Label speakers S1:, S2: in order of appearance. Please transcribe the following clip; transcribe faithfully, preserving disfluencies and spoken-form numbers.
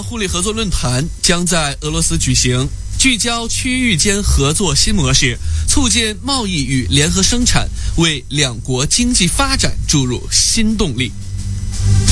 S1: 互利合作论坛将在俄罗斯举行，聚焦区域间合作新模式，促进贸易与联合生产，为两国经济发展注入新动力。